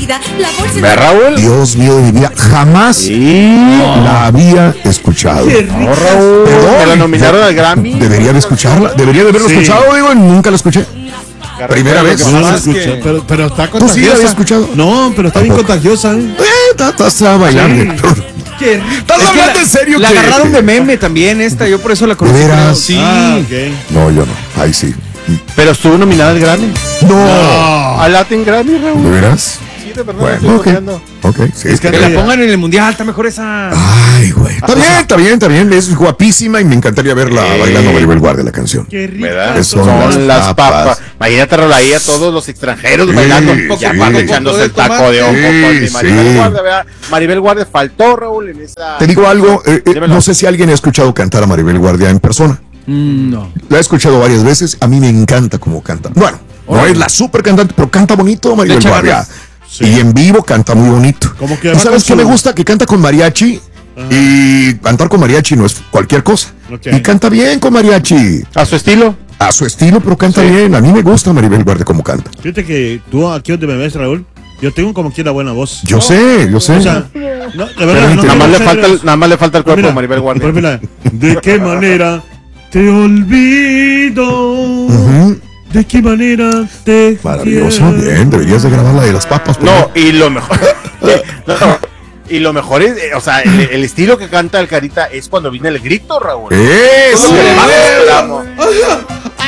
vida, la bolsa... ¿Ve, Raúl? Dios mío de mi vida, jamás la había escuchado. No, Raúl. Perdón. Me la nominaron al Grammy. Debería de escucharla, debería de haberlo escuchado, digo, y nunca la escuché. Primera vez. No la escuché, pero está ¿Tú sí la contagiosa. habías escuchado? No, pero está bien ¿Tampoco? contagiosa. Estás a bailar. ¿Estás hablando en serio? La que- agarraron de meme también esta, yo por eso la ¿De conocí. veras? Sí. Ah, ok. No, yo no. Ahí sí. Pero estuvo nominada al Grammy. No. Al Latin Grammy, ¿De Raúl. veras? Sí, de verdad. Bueno, estoy ok. nominando. Ok, sí. Es que Que la pongan en el mundial, está mejor esa. Ay, güey. Está bien, está bien, está bien. Es guapísima y me encantaría verla bailando Maribel Guardia la canción. Qué rico. ¿Verdad? Son las papas. Imagínate, Raúl, ahí a todos los extranjeros Sí, bailando. sí. Ya aparte echándose el taco de ojo. Sí, Con Maribel sí. Guardia, ¿verdad? Maribel Guardia faltó, Raúl, en esa... Te digo algo, Dímelo. no sé si alguien ha escuchado cantar a Maribel Guardia en persona. No. La he escuchado varias veces, a mí me encanta cómo canta. Bueno, no es la super cantante, pero canta bonito Maribel echa Guardia. ganas. Sí. Y en vivo canta muy bonito. Como que ¿Y va sabes con qué su- me gusta? Que canta con mariachi. Y cantar con mariachi no es cualquier cosa. Ok. Y canta bien con mariachi. A su estilo. A su estilo, pero canta bien. A mí me gusta Maribel Guardia como canta. Fíjate que tú aquí donde me ves, Raúl, yo tengo como quiera buena voz. Yo sé, yo sé. O sea, no, de verdad, no, Nada más no, le no, falta no, el, nada más le falta el cuerpo mira, de Maribel Guardia. por ejemplo, ¿de qué manera te olvido? Ujú. ¿De qué manera te Maravilloso, quiero? bien. Deberías de grabar la de las papas. por No, favor. y lo mejor. No, y lo mejor es, o sea, el estilo que canta el Carita es cuando viene el grito, Raúl. ¡Eso! Lo que más esperamos.